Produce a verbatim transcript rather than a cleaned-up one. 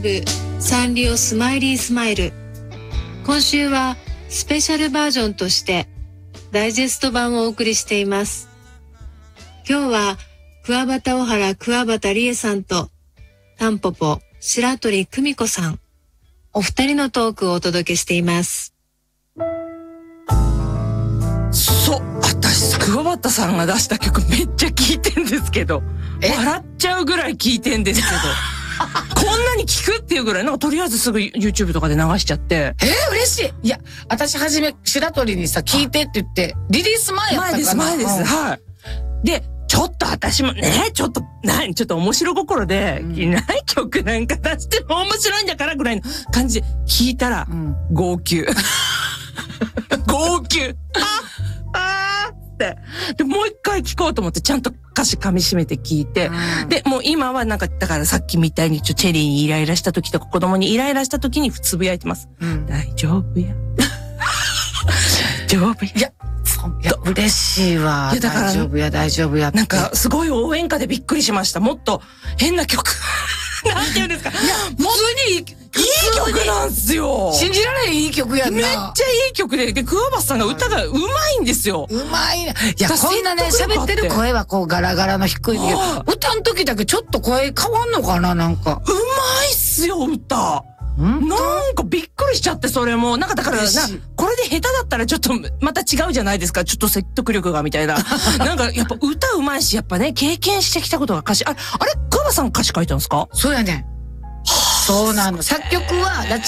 サンリオスマイリースマイル。今週はスペシャルバージョンとしてダイジェスト版をお送りしています。今日は桑畑小原桑畑理恵さんとタンポポ白鳥久美子さん、お二人のトークをお届けしています。 そう、私桑畑さんが出した曲めっちゃ聴いてんですけど、笑っちゃうぐらい聴いてんですけどこんなに聴くっていうぐらい、なんかとりあえずすぐ YouTube とかで流しちゃって。 えー、嬉しい。いや、私はじめ白鳥にさ、聞いてって言ってリリース前やったかな。 前です前です、うん、はい。でちょっと私もね、ちょっと何ちょっと面白心で、うん、ない曲なんか出しても面白いんだからぐらいの感じで聞いたら、うん、号泣号泣ああーって。でもう一回聞こうと思ってちゃんと歌詞噛み締めて聞いて、うん、でもう今はなんかだからさっきみたいにちょチェリーにイライラした時とか子供にイライラした時につぶやいてます、うん、大丈夫や大丈夫や。いやいや嬉しいわ。いやだから大丈夫や大丈夫やって。 なんかすごい応援歌でびっくりしました。もっと変な曲なんて言うんですか。いや普通にいい曲なんですよ。 信じられんいい曲やんな。 めっちゃいい曲で、で桑畑さんが歌がうまいんですよ。 うまいな。いやこんなね喋ってる声はこうガラガラの低いけど、歌の時だけちょっと声変わんのかな。なんかうまいっすよ歌。なんかびっくりしちゃって。それもなんかだからな、これで下手だったらちょっとまた違うじゃないですか。ちょっと説得力がみたいななんかやっぱ歌うまいし、やっぱね経験してきたことが歌詞。あれあれ桑畑さん歌詞書いたんですか。 そうやねん。そうなの。作曲は